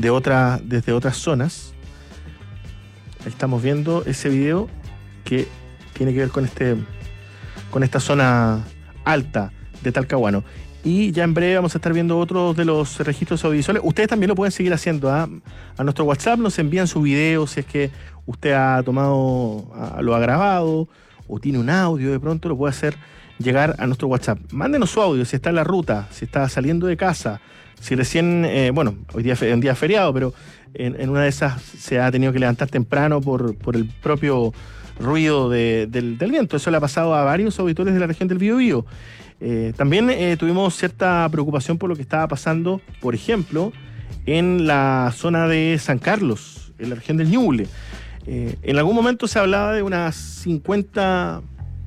desde otras zonas. Ahí estamos viendo ese video que tiene que ver con esta zona alta de Talcahuano. Y ya en breve vamos a estar viendo otros de los registros audiovisuales. Ustedes también lo pueden seguir haciendo, ¿ah? A nuestro WhatsApp nos envían su video si es que usted lo ha grabado o tiene un audio de pronto, lo puede hacer llegar a nuestro WhatsApp. Mándenos su audio si está en la ruta, si está saliendo de casa, si recién, hoy día es un día feriado, pero en una de esas se ha tenido que levantar temprano por el propio ruido del viento. Eso le ha pasado a varios auditores de la región del Biobío. También tuvimos cierta preocupación por lo que estaba pasando, por ejemplo, en la zona de San Carlos, en la región del Ñuble. En algún momento se hablaba de unas 50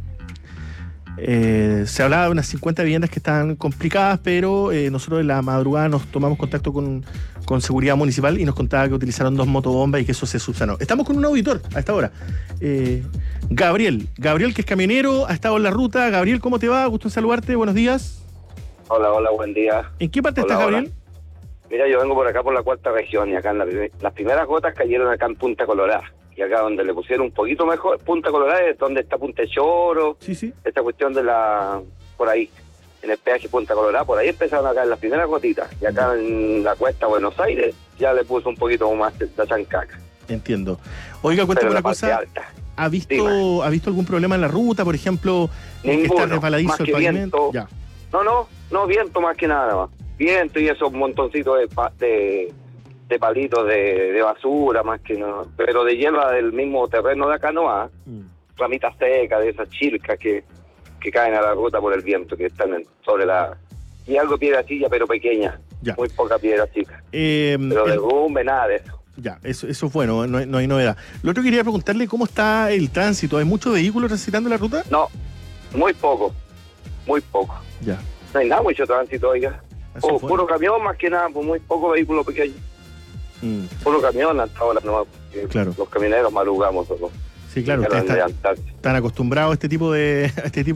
viviendas que estaban complicadas, pero nosotros en la madrugada nos tomamos contacto con Seguridad Municipal y nos contaba que utilizaron 2 motobombas y que eso se subsanó. Estamos con un auditor a esta hora. Gabriel, que es camionero, ha estado en la ruta. Gabriel, ¿cómo te va? Gusto en saludarte, buenos días. Hola, buen día. ¿En qué parte estás, Gabriel? Mira, yo vengo por acá por la cuarta región y acá las primeras gotas cayeron acá en Punta Colorada. Y acá donde le pusieron un poquito mejor, Punta Colorada es donde está Punta Choro. Sí. Esta cuestión por ahí, en el peaje Punta Colorada, por ahí empezaron a caer las primeras gotitas. Y acá en la cuesta Buenos Aires ya le puso un poquito más de chancaca. Entiendo. Oiga, cuéntame una cosa. ¿Ha visto algún problema en la ruta, por ejemplo? Ninguno, que está resbaladizo el pavimento. Viento. Ya. No, viento más que nada más. Viento y esos montoncitos de palitos de basura más que nada. Pero de hierba del mismo terreno de acá no hay. Ramitas secas, de esas chilcas que caen a la ruta por el viento, que están sobre la... Y algo piedra chilla, pero pequeña. Ya. Muy poca piedra chica. Pero derrumbe, nada de eso. Ya, eso es bueno, no hay novedad. Lo otro quería preguntarle cómo está el tránsito. ¿Hay muchos vehículos transitando la ruta? No, muy poco. Ya. No hay nada mucho tránsito, oiga. Puro camión más que nada, pues muy poco vehículo pequeño. Puro camión hasta ahora, no. Claro. Los camioneros madrugamos solo. Sí, claro, ustedes están acostumbrados a este tipo de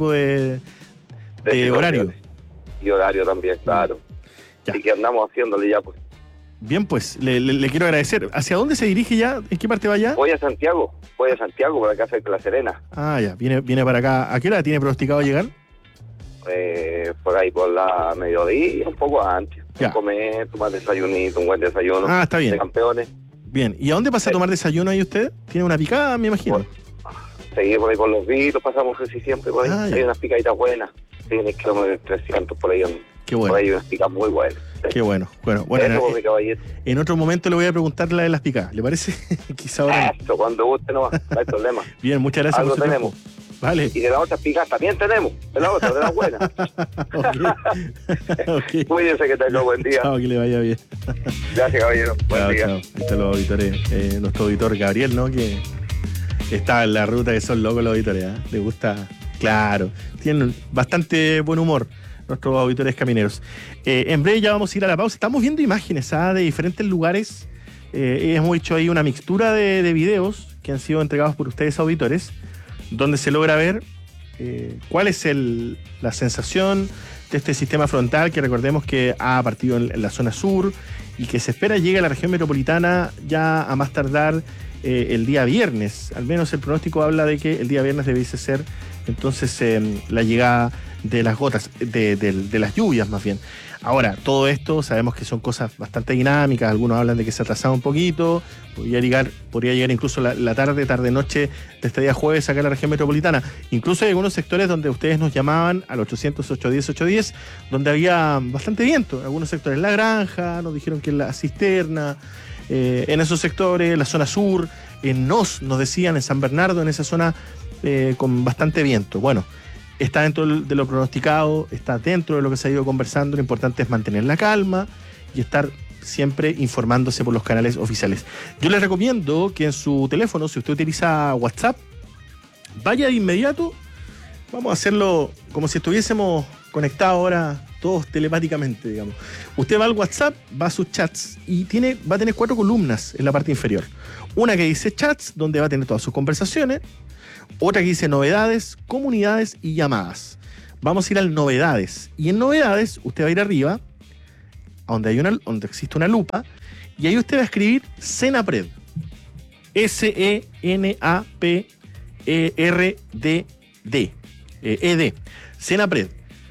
horario. Y horario también, claro. Ya. Y que andamos haciéndole ya, pues. Bien, pues, le quiero agradecer. ¿Hacia dónde se dirige ya? ¿En qué parte va ya? Voy a Santiago, por acá cerca de La Serena. Ah, ya, viene para acá. ¿A qué hora tiene pronosticado llegar? Por ahí por la mediodía, un poco antes. Ya. Comer, tomar desayunito, un buen desayuno. Ah, está bien. De campeones. Bien, ¿y a dónde pasa a tomar desayuno ahí usted? ¿Tiene una picada, me imagino? Seguir por ahí por los vitos, pasamos casi siempre por ahí. Ah, hay unas picaditas buenas. Tiene kilómetros 300 por ahí. Qué bueno. Por ahí hay unas picas muy buenas. Qué bueno. Bueno, en otro momento le voy a preguntar la de las picadas, ¿le parece? Quizá ahora. Eso, cuando guste no hay problema. Bien, muchas gracias. Algo tenemos. Vale. Y de las otras picas también tenemos. De las otras, de las buenas. Okay. Cuídense, que tenga buen día. Chao, que le vaya bien. Gracias, caballero. Buen día. Chao. Están los auditores. Nuestro auditor Gabriel, ¿no? Que está en la ruta, que son locos los auditores, ¿eh? Le gusta. Claro. Tienen bastante buen humor nuestros auditores camineros. En breve ya vamos a ir a la pausa. Estamos viendo imágenes de diferentes lugares. Hemos hecho ahí una mixtura de videos que han sido entregados por ustedes, auditores, donde se logra ver cuál es la sensación de este sistema frontal, que recordemos que ha partido en la zona sur y que se espera llegue a la región metropolitana ya a más tardar el día viernes. Al menos el pronóstico habla de que el día viernes debiese ser entonces la llegada de las gotas, de las lluvias más bien. Ahora, todo esto sabemos que son cosas bastante dinámicas. Algunos hablan de que se ha atrasado un poquito, podría llegar incluso la tarde-noche de este día jueves acá en la región metropolitana. Incluso hay algunos sectores donde ustedes nos llamaban al 800-810-810, donde había bastante viento. En algunos sectores La Granja, nos dijeron que en La Cisterna, en esos sectores, la zona sur, nos decían en San Bernardo, en esa zona con bastante viento. Bueno, está dentro de lo pronosticado, está dentro de lo que se ha ido conversando. Lo importante es mantener la calma y estar siempre informándose por los canales oficiales. Yo les recomiendo que en su teléfono, si usted utiliza WhatsApp, vaya de inmediato. Vamos a hacerlo como si estuviésemos conectados ahora todos telepáticamente, digamos. Usted va al WhatsApp, va a sus chats y va a tener 4 columnas en la parte inferior. Una que dice chats, donde va a tener todas sus conversaciones. Otra que dice novedades, comunidades y llamadas. Vamos a ir al novedades. Y en novedades, usted va a ir arriba donde existe una lupa, y ahí usted va a escribir Senapred. SENAPERDD. ED. Senapred.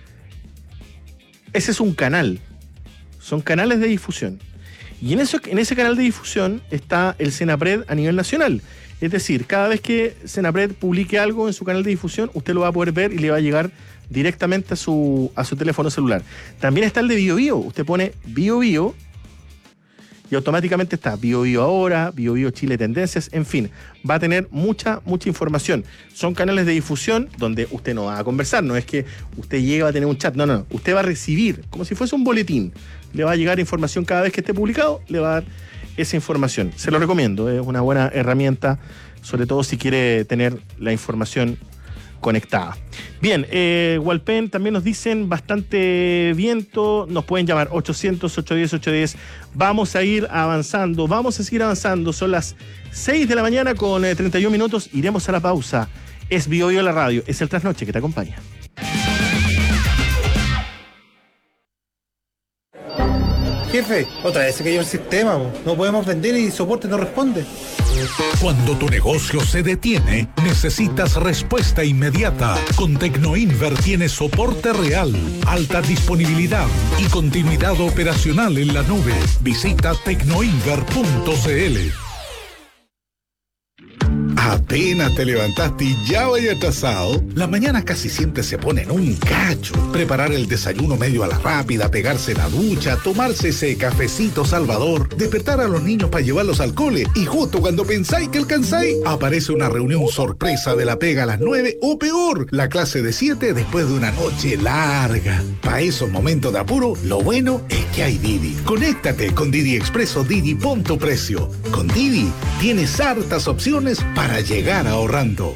Ese es un canal. Son canales de difusión. Y en ese canal de difusión está el Senapred a nivel nacional. Es decir, cada vez que Senapred publique algo en su canal de difusión, usted lo va a poder ver y le va a llegar directamente a su teléfono celular. También está el de BioBio. Usted pone BioBio y automáticamente está BioBio Ahora, BioBio Chile Tendencias, en fin, va a tener mucha información. Son canales de difusión donde usted no va a conversar, no es que usted llegue a tener un chat, no, usted va a recibir, como si fuese un boletín, le va a llegar información cada vez que esté publicado, le va a dar esa información. Se lo recomiendo, es una buena herramienta, sobre todo si quiere tener la información conectada. Bien, Walpen también nos dicen bastante viento, nos pueden llamar 800-810-810. Vamos a ir avanzando, vamos a seguir avanzando. Son las 6 de la mañana con 31 minutos, iremos a la pausa. Es BioBio la radio, es el Trasnoche que te acompaña. Jefe, otra vez se cayó el sistema, no podemos vender y soporte no responde. Cuando tu negocio se detiene, necesitas respuesta inmediata. Con Tecnoinver tienes soporte real, alta disponibilidad y continuidad operacional en la nube. Visita tecnoinver.cl. Apenas te levantaste y ya vaya atrasado. Las mañanas casi siempre se ponen un cacho. Preparar el desayuno medio a la rápida, pegarse la ducha, tomarse ese cafecito salvador, despertar a los niños para llevarlos al cole y justo cuando pensáis que alcanzáis, aparece una reunión sorpresa de la pega a las 9 o peor, la clase de 7 después de una noche larga. Para esos momentos de apuro, lo bueno es que hay Didi. Conéctate con Didi Expreso Didi Punto Precio. Con Didi tienes hartas opciones para llegar ahorrando.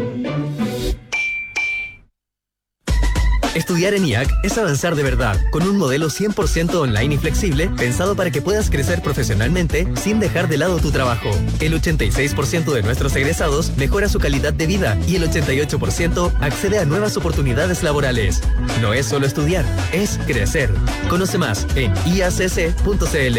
Estudiar en IAC es avanzar de verdad, con un modelo 100% online y flexible, pensado para que puedas crecer profesionalmente sin dejar de lado tu trabajo. El 86% de nuestros egresados mejora su calidad de vida y el 88% accede a nuevas oportunidades laborales. No es solo estudiar, es crecer. Conoce más en iacc.cl.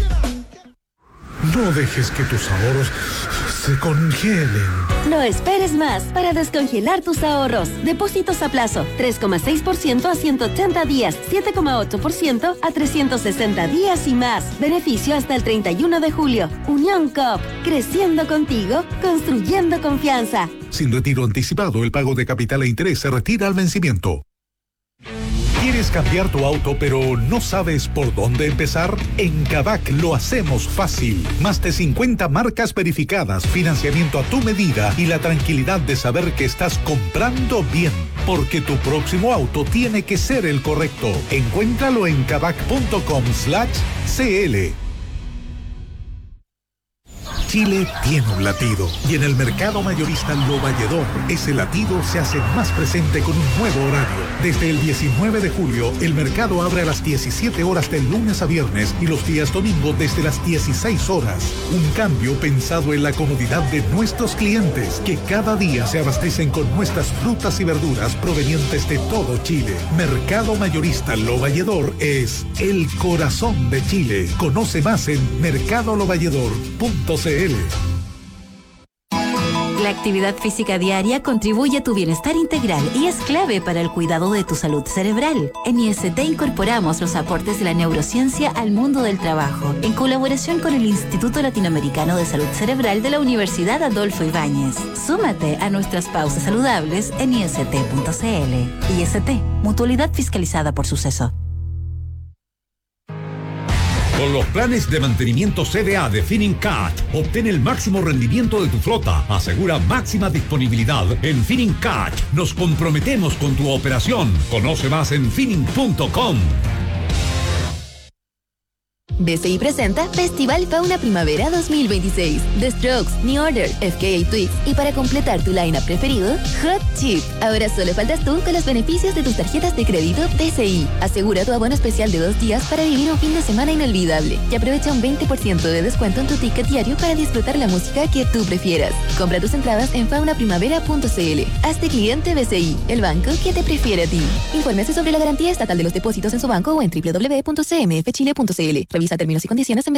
No dejes que tus ahorros se congelen. No esperes más para descongelar tus ahorros. Depósitos a plazo, 3,6% a 180 días, 7,8% a 360 días y más. Beneficio hasta el 31 de julio. Unión Coop, creciendo contigo, construyendo confianza. Sin retiro anticipado, el pago de capital e interés se retira al vencimiento. ¿Quieres cambiar tu auto pero no sabes por dónde empezar? En Kavak lo hacemos fácil. Más de 50 marcas verificadas, financiamiento a tu medida y la tranquilidad de saber que estás comprando bien. Porque tu próximo auto tiene que ser el correcto. Encuéntralo en kavak.com/cl. Chile tiene un latido y en el mercado mayorista Lo Valledor ese latido se hace más presente con un nuevo horario. Desde el 19 de julio el mercado abre a las 17 horas de lunes a viernes y los días domingo desde las 16 horas. Un cambio pensado en la comodidad de nuestros clientes que cada día se abastecen con nuestras frutas y verduras provenientes de todo Chile. Mercado mayorista Lo Valledor es el corazón de Chile. Conoce más en mercadolovalledor.cl. La actividad física diaria contribuye a tu bienestar integral y es clave para el cuidado de tu salud cerebral. En IST incorporamos los aportes de la neurociencia al mundo del trabajo, en colaboración con el Instituto Latinoamericano de Salud Cerebral de la Universidad Adolfo Ibáñez. Súmate a nuestras pausas saludables en ist.cl. IST, mutualidad fiscalizada por Suceso. Con los planes de mantenimiento CDA de Finincat, obtén el máximo rendimiento de tu flota. Asegura máxima disponibilidad. En Finincat nos comprometemos con tu operación. Conoce más en finning.com. BCI presenta Festival Fauna Primavera 2026. The Strokes, New Order, FKA Twigs y para completar tu lineup preferido, Hot Chip. Ahora solo faltas tú con los beneficios de tus tarjetas de crédito BCI. Asegura tu abono especial de 2 días para vivir un fin de semana inolvidable y aprovecha un 20% de descuento en tu ticket diario para disfrutar la música que tú prefieras. Compra tus entradas en faunaprimavera.cl. Hazte cliente BCI, el banco que te prefiere a ti. Infórmese sobre la garantía estatal de los depósitos en su banco o en www.cmfchile.cl. Revisa términos y condiciones en